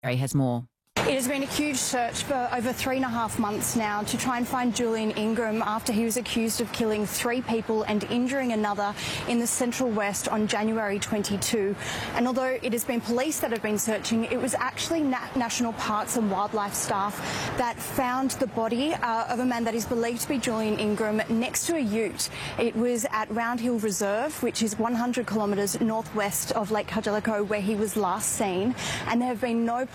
He has more. It has been a huge search for over 3.5 months now to try and find Julian Ingram after he was accused of killing 3 people and injuring another in the Central West on January 22. And although it has been police that have been searching, it was actually National Parks and Wildlife staff that found the body of a man that is believed to be Julian Ingram next to a ute. It was at Round Hill Reserve, which is 100 kilometres northwest of Lake Cargellico, where he was last seen. And there have been no